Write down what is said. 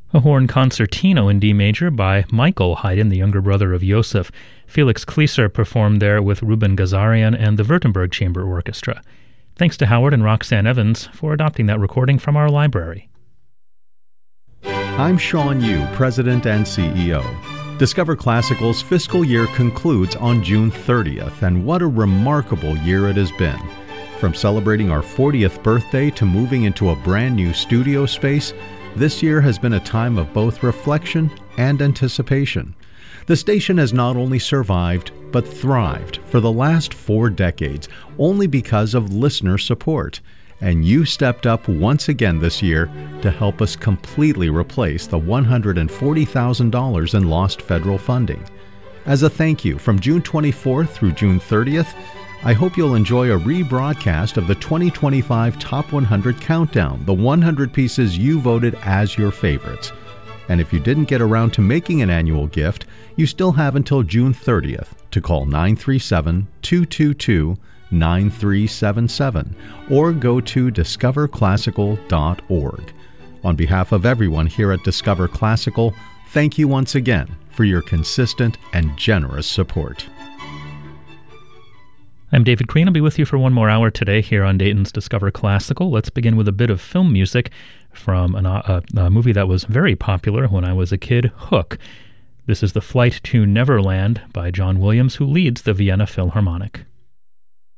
A horn concertino in D major by Michael Haydn, the younger brother of Joseph. Felix Kleiser performed there with Ruben Gazarian and the Württemberg Chamber Orchestra. Thanks to Howard and Roxanne Evans for adopting that recording from our library. I'm Sean Yu, President and CEO. Discover Classical's fiscal year concludes on June 30th, and what a remarkable year it has been. From celebrating our 40th birthday to moving into a brand new studio space, this year has been a time of both reflection and anticipation. The station has not only survived, but thrived for the last 4 decades, only because of listener support. And you stepped up once again this year to help us completely replace the $140,000 in lost federal funding. As a thank you, from June 24th through June 30th, I hope you'll enjoy a rebroadcast of the 2025 Top 100 Countdown, the 100 pieces you voted as your favorites. And if you didn't get around to making an annual gift, you still have until June 30th to call 937-222-9377 or go to discoverclassical.org. On behalf of everyone here at Discover Classical, thank you once again for your consistent and generous support. I'm David Crean. I'll be with you for one more hour today here on Dayton's Discover Classical. Let's begin with a bit of film music from a movie that was very popular when I was a kid, Hook. This is The Flight to Neverland by John Williams, who leads the Vienna Philharmonic.